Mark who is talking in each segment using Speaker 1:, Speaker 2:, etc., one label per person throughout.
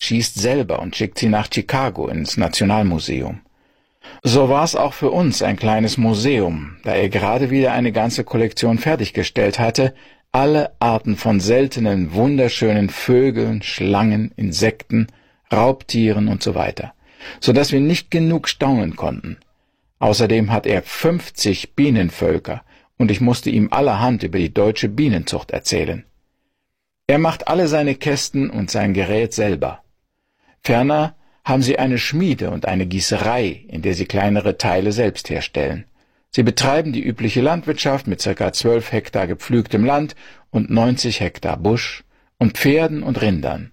Speaker 1: schießt selber und schickt sie nach Chicago ins Nationalmuseum. So war es auch für uns ein kleines Museum, da er gerade wieder eine ganze Kollektion fertiggestellt hatte, alle Arten von seltenen, wunderschönen Vögeln, Schlangen, Insekten, Raubtieren und so weiter, so dass wir nicht genug staunen konnten. Außerdem hat er 50 Bienenvölker und ich musste ihm allerhand über die deutsche Bienenzucht erzählen. Er macht alle seine Kästen und sein Gerät selber. Ferner haben sie eine Schmiede und eine Gießerei, in der sie kleinere Teile selbst herstellen. Sie betreiben die übliche Landwirtschaft mit ca. 12 Hektar gepflügtem Land und 90 Hektar Busch und Pferden und Rindern.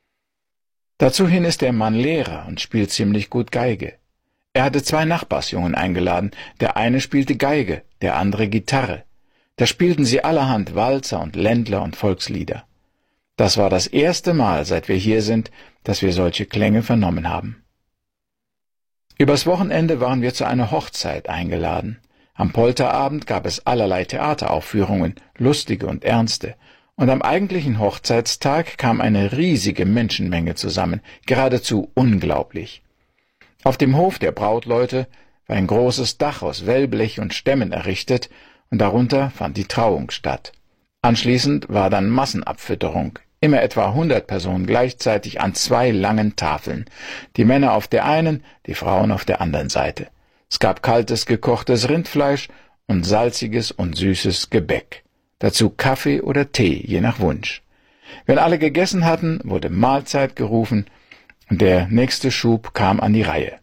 Speaker 1: Dazuhin ist der Mann Lehrer und spielt ziemlich gut Geige. Er hatte 2 Nachbarsjungen eingeladen, der eine spielte Geige, der andere Gitarre. Da spielten sie allerhand Walzer und Ländler und Volkslieder. Das war das erste Mal, seit wir hier sind, dass wir solche Klänge vernommen haben. Übers Wochenende waren wir zu einer Hochzeit eingeladen. Am Polterabend gab es allerlei Theateraufführungen, lustige und ernste, und am eigentlichen Hochzeitstag kam eine riesige Menschenmenge zusammen, geradezu unglaublich. Auf dem Hof der Brautleute war ein großes Dach aus Wellblech und Stämmen errichtet, und darunter fand die Trauung statt. Anschließend war dann Massenabfütterung, immer etwa 100 Personen gleichzeitig an 2 langen Tafeln, die Männer auf der einen, die Frauen auf der anderen Seite. Es gab kaltes, gekochtes Rindfleisch und salziges und süßes Gebäck. Dazu Kaffee oder Tee, je nach Wunsch. Wenn alle gegessen hatten, wurde Mahlzeit gerufen und der nächste Schub kam an die Reihe.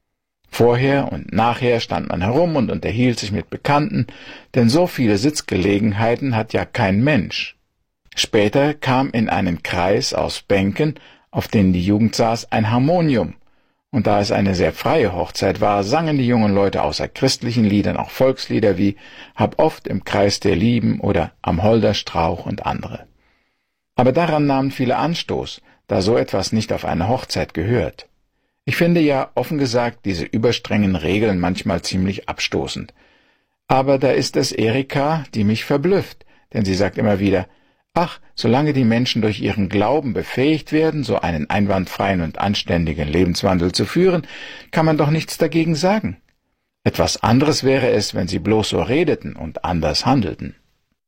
Speaker 1: Vorher und nachher stand man herum und unterhielt sich mit Bekannten, denn so viele Sitzgelegenheiten hat ja kein Mensch. Später kam in einen Kreis aus Bänken, auf denen die Jugend saß, ein Harmonium, und da es eine sehr freie Hochzeit war, sangen die jungen Leute außer christlichen Liedern auch Volkslieder wie »Hab oft im Kreis der Lieben« oder »Am Holder Strauch« und andere. Aber daran nahmen viele Anstoß, da so etwas nicht auf eine Hochzeit gehört. Ich finde ja, offen gesagt, diese überstrengen Regeln manchmal ziemlich abstoßend. Aber da ist es Erika, die mich verblüfft, denn sie sagt immer wieder, ach, solange die Menschen durch ihren Glauben befähigt werden, so einen einwandfreien und anständigen Lebenswandel zu führen, kann man doch nichts dagegen sagen. Etwas anderes wäre es, wenn sie bloß so redeten und anders handelten.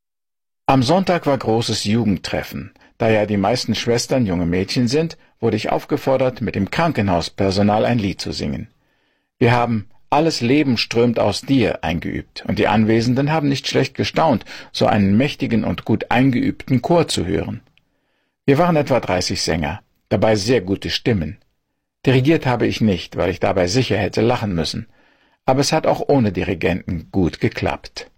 Speaker 1: Am Sonntag war großes Jugendtreffen. Da ja die meisten Schwestern junge Mädchen sind, wurde ich aufgefordert, mit dem Krankenhauspersonal ein Lied zu singen. Wir haben »Alles Leben strömt aus dir« eingeübt, und die Anwesenden haben nicht schlecht gestaunt, so einen mächtigen und gut eingeübten Chor zu hören. Wir waren etwa 30 Sänger, dabei sehr gute Stimmen. Dirigiert habe ich nicht, weil ich dabei sicher hätte lachen müssen, aber es hat auch ohne Dirigenten gut geklappt.